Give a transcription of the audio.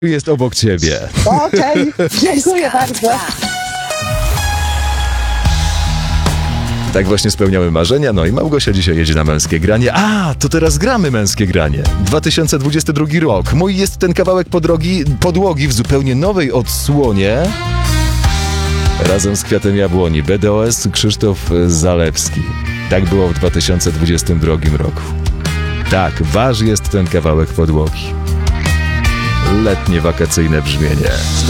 jest obok ciebie. Okej, dziękuję bardzo. Tak właśnie spełniamy marzenia, no i Małgosia dzisiaj jedzie na Męskie Granie. A, to teraz gramy Męskie Granie. 2022 rok. Mój jest ten kawałek podłogi w zupełnie nowej odsłonie. Razem z Kwiatem Jabłoni. BDOS Krzysztof Zalewski. Tak było w 2022 roku. Tak, waż jest ten kawałek podłogi. Letnie, wakacyjne brzmienie.